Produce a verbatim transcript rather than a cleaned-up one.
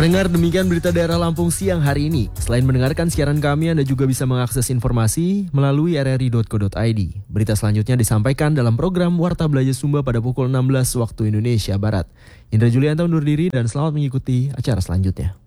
Pendengar, demikian berita daerah Lampung siang hari ini. Selain mendengarkan siaran kami, Anda juga bisa mengakses informasi melalui r r i dot co dot i d. Berita selanjutnya disampaikan dalam program Warta Belajar Sumba pada pukul enam belas waktu Indonesia Barat. Indra Julianto undur diri dan selamat mengikuti acara selanjutnya.